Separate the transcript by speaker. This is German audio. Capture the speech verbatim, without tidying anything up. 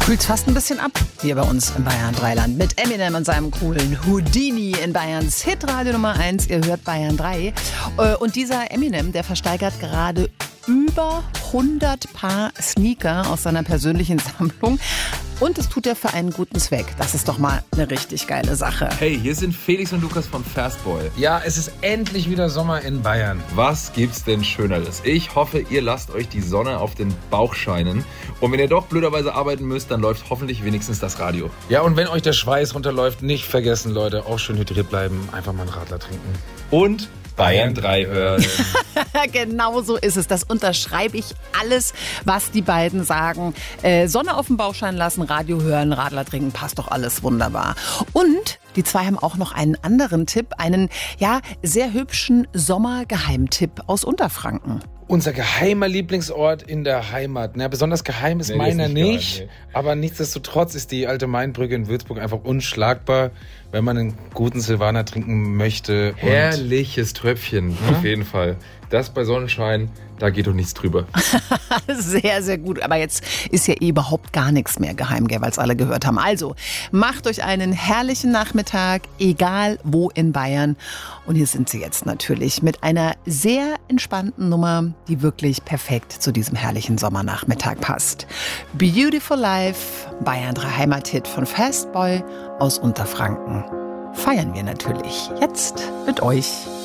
Speaker 1: Kühlt's fast ein bisschen ab hier bei uns in Bayern Dreiland mit Eminem und seinem coolen Houdini in Bayerns Hitradio Nummer eins. Ihr hört Bayern drei. Und dieser Eminem, der versteigert gerade über hundert Paar Sneaker aus seiner persönlichen Sammlung. Und das tut er für einen guten Zweck. Das ist doch mal eine richtig geile Sache.
Speaker 2: Hey, hier sind Felix und Lukas von Fastboy.
Speaker 3: Ja, es ist endlich wieder Sommer in Bayern.
Speaker 2: Was gibt's denn Schöneres? Ich hoffe, ihr lasst euch die Sonne auf den Bauch scheinen. Und wenn ihr doch blöderweise arbeiten müsst, dann läuft hoffentlich wenigstens das Radio.
Speaker 3: Ja, und wenn euch der Schweiß runterläuft, nicht vergessen, Leute, auch schön hydriert bleiben. Einfach mal einen Radler trinken.
Speaker 2: Und Bayern drei hören.
Speaker 1: Genau so ist es. Das unterschreibe ich alles, was die beiden sagen. Äh, Sonne auf den Bauch scheinen lassen, Radio hören, Radler trinken, passt doch alles wunderbar. Und die zwei haben auch noch einen anderen Tipp, einen ja sehr hübschen Sommergeheimtipp aus Unterfranken.
Speaker 3: Unser geheimer Lieblingsort in der Heimat. Na, besonders geheim ist
Speaker 2: Nee,
Speaker 3: meiner
Speaker 2: ist nicht
Speaker 3: nicht,
Speaker 2: geheim, nee.
Speaker 3: aber nichtsdestotrotz ist die alte Mainbrücke in Würzburg einfach unschlagbar, wenn man einen guten Silvaner trinken möchte. Und
Speaker 2: Herrliches Tröpfchen, auf jeden Fall. Das bei Sonnenschein, da geht doch nichts drüber.
Speaker 1: Sehr, sehr gut. Aber jetzt ist ja eh überhaupt gar nichts mehr geheim, gell, weil es alle gehört haben. Also, macht euch einen herrlichen Nachmittag, egal wo in Bayern. Und hier sind sie jetzt natürlich mit einer sehr entspannten Nummer, die wirklich perfekt zu diesem herrlichen Sommernachmittag passt. Beautiful Life, Bayern drei Heimathit von Fastboy aus Unterfranken. Feiern wir natürlich jetzt mit euch.